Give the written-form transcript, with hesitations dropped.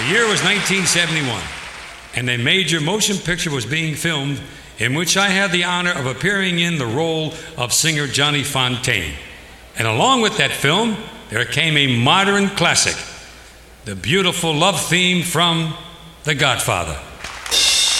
The year was 1971, and a major motion picture was being filmed in which I had the honor of appearing in the role of singer Johnny Fontane. And along with that film, there came a modern classic, the beautiful love theme from The Godfather.